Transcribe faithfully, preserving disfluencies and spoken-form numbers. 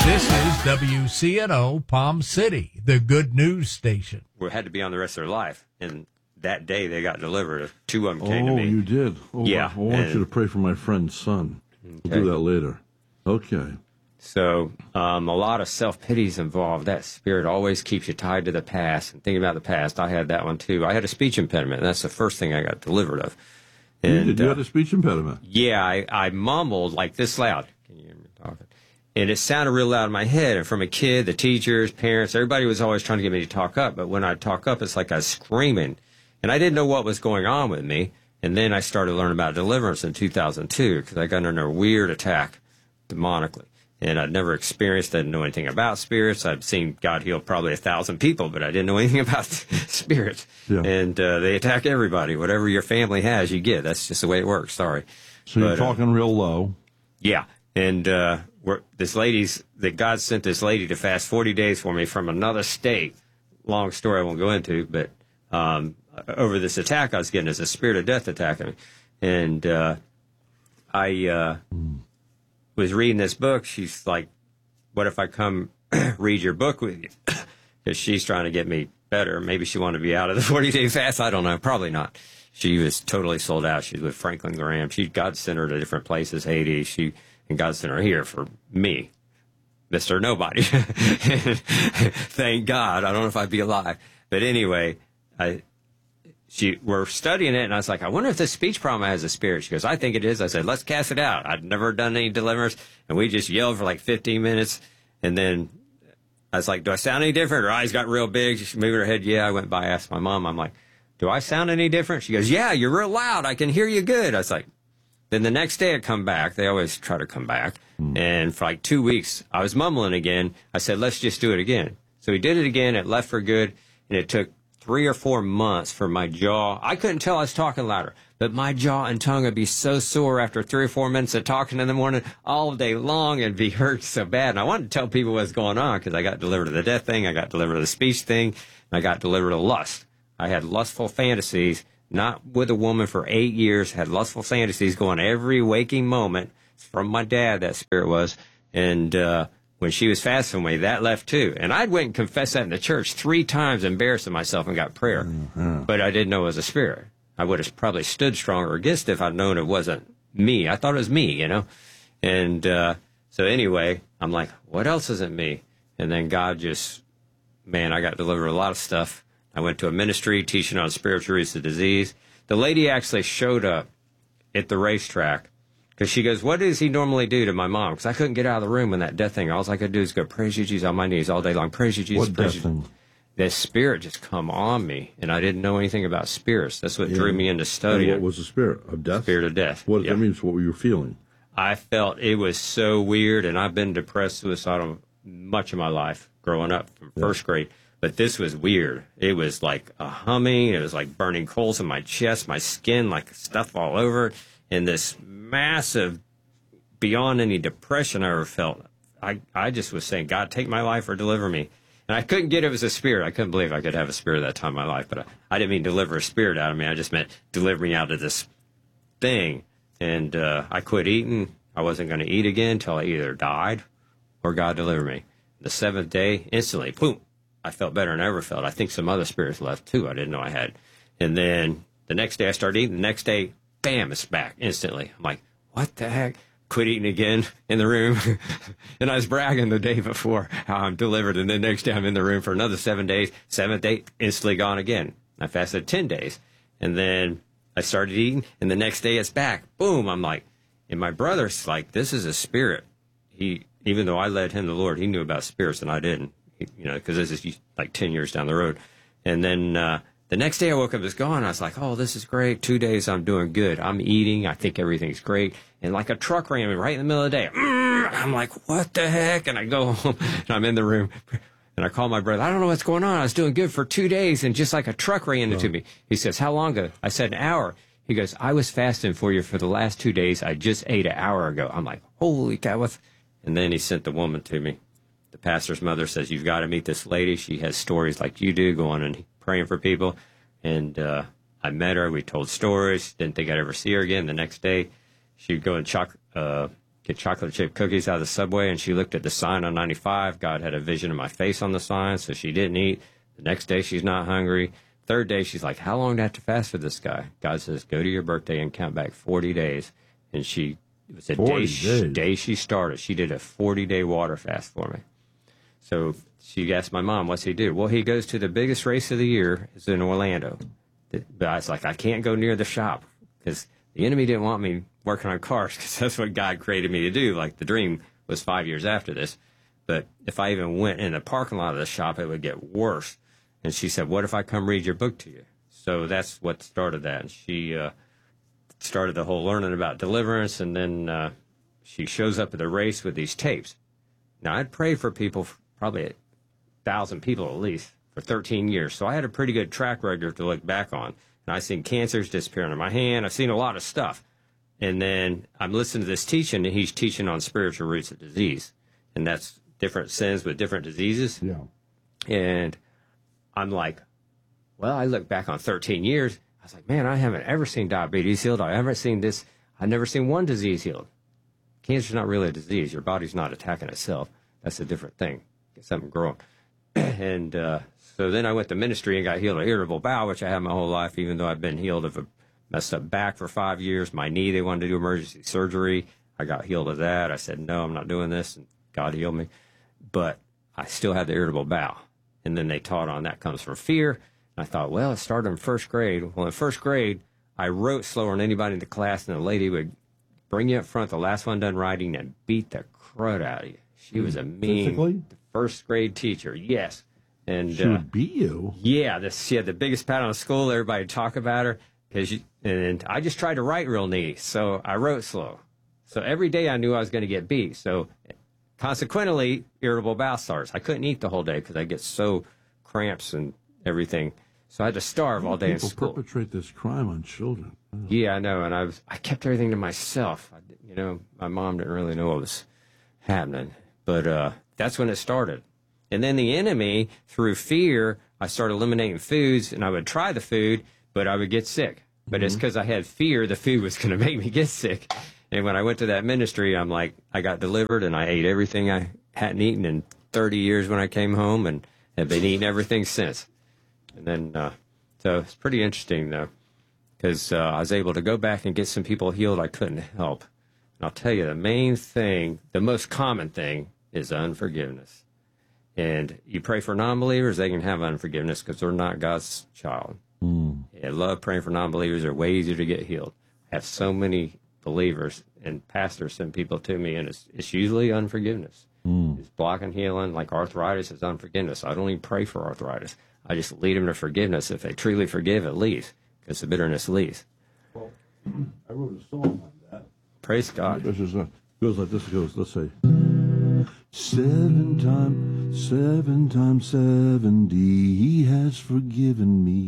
This is W C N O Palm City, the good news station. We had to be on the rest of their life. And that day they got delivered. Two of them came oh, to me. you did? Oh, yeah. I want and, you to pray for my friend's son. Okay. We'll do that later. Okay. So um, a lot of self-pity is involved. That spirit always keeps you tied to the past. And thinking about the past, I had that one too. I had a speech impediment. And that's the first thing I got delivered of. And, you did? You uh, had a speech impediment? Yeah, I, I mumbled like this loud. Can you hear me talking? And it sounded real loud in my head. And from a kid, the teachers, parents, everybody was always trying to get me to talk up. But when I talk up, it's like I was screaming. And I didn't know what was going on with me. And then I started learning about deliverance in two thousand two because I got under a weird attack demonically. And I'd never experienced, I didn't know anything about spirits. I'd seen God heal probably a thousand people, but I didn't know anything about spirits. Yeah. And uh, they attack everybody. Whatever your family has, you get. That's just the way it works. Sorry. So but, you're talking uh, real low. Yeah. And uh, we're, this lady's, that God sent this lady to fast forty days for me from another state. Long story I won't go into, but um, over this attack I was getting, as a spirit of death attacking me. And uh, I... Uh, mm. was reading this book. She's like, what if I come read your book with you? Because she's trying to get me better. Maybe she wanted to be out of the forty-day fast. I don't know. Probably not. She was totally sold out. She's with Franklin Graham. She, God sent her to different places, Haiti. She, and God sent her here for me, Mister Nobody. Thank God. I don't know if I'd be alive. But anyway, I... She, we're studying it, and I was like, I wonder if this speech problem has a spirit. She goes, I think it is. I said, let's cast it out. I'd never done any deliverance, and we just yelled for like fifteen minutes, and then I was like, do I sound any different? Her eyes got real big. She moved her head. Yeah, I went by, asked my mom. I'm like, do I sound any different? She goes, yeah, you're real loud. I can hear you good. I was like, then the next day I come back. They always try to come back, mm. and for like two weeks, I was mumbling again. I said, let's just do it again. So we did it again. It left for good, and it took three or four months for my jaw. I couldn't tell I was talking louder, but my jaw and tongue would be so sore after three or four minutes of talking in the morning all day long and be hurt so bad. And I wanted to tell people what's going on because I got delivered of the death thing, I got delivered of the speech thing, and I got delivered of lust. I had lustful fantasies, not with a woman for eight years, had lustful fantasies going every waking moment. It's from my dad, that spirit was. And, uh, when she was fasting with me, that left too. And I'd went and confessed that in the church three times, embarrassing myself, and got prayer. Mm-hmm. But I didn't know it was a spirit. I would have probably stood stronger against it if I'd known it wasn't me. I thought it was me, you know. And uh, so anyway, I'm like, what else isn't me? And then God just, man, I got delivered a lot of stuff. I went to a ministry teaching on spiritual roots of disease. The lady actually showed up at the racetrack. Because she goes, what does he normally do to my mom? Because I couldn't get out of the room when that death thing. All I could do is go, praise you, Jesus, on my knees all day long. Praise you, Jesus. What praise death you. thing? That spirit just come on me, and I didn't know anything about spirits. That's what yeah. drew me into studying. And what was the spirit of death? Spirit of death. What yeah. that means? What were you feeling? I felt it was so weird, and I've been depressed, suicidal much of my life growing up from yeah. first grade. But this was weird. It was like a humming. It was like burning coals in my chest, my skin, like stuff all over, and this massive, beyond any depression I ever felt. I, I just was saying, God, take my life or deliver me. And I couldn't get it as a spirit. I couldn't believe I could have a spirit that time in my life. But I, I didn't mean deliver a spirit out of me. I just meant deliver me out of this thing. And uh, I quit eating. I wasn't going to eat again until I either died or God delivered me. The seventh day, instantly, boom, I felt better than I ever felt. I think some other spirits left, too. I didn't know I had. And then the next day I started eating. The next day, bam, it's back instantly. I'm like, what the heck? Quit eating again in the room. And I was bragging the day before how I'm delivered. And then next day I'm in the room for another seven days. Seventh day, instantly gone again. I fasted ten days. And then I started eating. And the next day it's back. Boom. I'm like, and my brother's like, this is a spirit. He, even though I led him to the Lord, he knew about spirits and I didn't, he, you know, because this is like ten years down the road. And then, uh, the next day I woke up, it's gone. I was like, oh, this is great. Two days I'm doing good. I'm eating. I think everything's great. And like a truck ran me right in the middle of the day. I'm like, what the heck? And I go home and I'm in the room and I call my brother. I don't know what's going on. I was doing good for two days and just like a truck ran into me. He says, how long ago? I said, an hour. He goes, I was fasting for you for the last two days. I just ate an hour ago. I'm like, holy cow. And then he sent the woman to me. The pastor's mother says, you've got to meet this lady. She has stories like you do, going and praying for people. And uh, I met her. We told stories. Didn't think I'd ever see her again. The next day, she'd go and choc- uh, get chocolate chip cookies out of the Subway, and she looked at the sign on ninety-five. God had a vision of my face on the sign, so she didn't eat. The next day, she's not hungry. Third day, she's like, how long do I have to fast for this guy? God says, go to your birthday and count back forty days. And she, it was a day, she, day she started. She did a forty-day water fast for me. So she asked my mom, what's he do? Well, he goes to the biggest race of the year. It's in Orlando. But I was like, I can't go near the shop because the enemy didn't want me working on cars because that's what God created me to do. Like the dream was five years after this. But if I even went in the parking lot of the shop, it would get worse. And she said, what if I come read your book to you? So that's what started that. And she uh, started the whole learning about deliverance. And then uh, she shows up at the race with these tapes. Now, I'd prayed for people, probably a thousand people at least, for thirteen years. So I had a pretty good track record to look back on. And I've seen cancers disappearing in my hand. I've seen a lot of stuff. And then I'm listening to this teaching, and he's teaching on spiritual roots of disease. And that's different sins with different diseases. Yeah. And I'm like, well, I look back on thirteen years. I was like, man, I haven't ever seen diabetes healed. I haven't seen this. I've never seen one disease healed. Cancer's not really a disease. Your body's not attacking itself. That's a different thing. Get something growing. and uh, so then I went to ministry and got healed of irritable bowel, which I had my whole life, even though I've been healed of a messed up back for five years. My knee, they wanted to do emergency surgery. I got healed of that. I said, no, I'm not doing this. And God healed me. But I still had the irritable bowel. And then they taught on that comes from fear. And I thought, well, it started in first grade. Well, in first grade, I wrote slower than anybody in the class, and the lady would bring you up front, the last one done writing, and beat the crud out of you. She was a mean Physically? first grade teacher, yes. And She uh, would beat you. yeah, this, she had the biggest pat on the school. Everybody would talk about her. Cause you, and I just tried to write real neat, so I wrote slow. So every day I knew I was going to get beat. So consequently, irritable bowel starts. I couldn't eat the whole day because I get so cramps and everything. So I had to starve all day in People school. perpetrate this crime on children. Yeah, I know. And I was, I kept everything to myself. I, you know, my mom didn't really know what was happening. But uh, that's when it started. And then the enemy, through fear, I started eliminating foods, and I would try the food, but I would get sick. But mm-hmm. it's because I had fear the food was going to make me get sick. And when I went to that ministry, I'm like, I got delivered, and I ate everything I hadn't eaten in thirty years when I came home, and have been eating everything since. And then, uh, so it's pretty interesting, though, because uh, I was able to go back and get some people healed I couldn't help. And I'll tell you, the main thing, the most common thing, is unforgiveness. And you pray for non-believers, they can have unforgiveness because they're not God's child. Mm. I love praying for non-believers. They're way easier to get healed. I have so many believers and pastors send people to me, and it's, it's usually unforgiveness. Mm. It's blocking healing, like arthritis is unforgiveness. I don't even pray for arthritis. I just lead them to forgiveness. If they truly forgive, it leaves because the bitterness leaves. Well, I wrote a song like that. Praise God. It goes like this. It goes, let's say, seven times, seven times seventy, he has forgiven me.